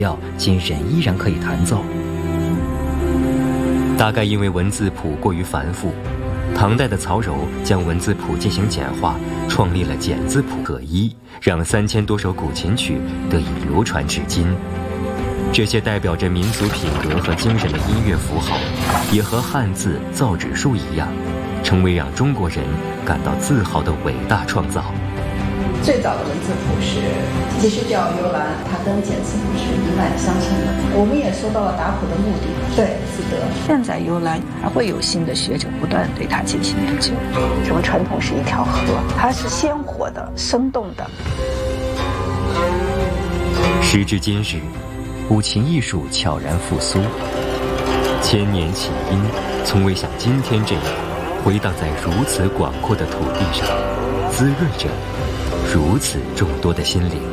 今人依然可以弹奏。大概因为文字谱过于繁复，唐代的曹柔将文字谱进行简化，创立了简字谱合一，让3000多首古琴曲得以流传至今。这些代表着民族品格和精神的音乐符号，也和汉字造纸术一样，成为让中国人感到自豪的伟大创造。 最早的文字谱其实叫游兰，它跟简字谱是一脉相承的。我们也说到了打谱的目的，对，是的。 现在游兰还会有新的学者不断对它进行研究。 我们传统是一条河，它是鲜活的、生动的。 时至今日，古琴艺术悄然复苏，千年起音从未像今天这样回荡在如此广阔的土地上，滋润着如此众多的心灵。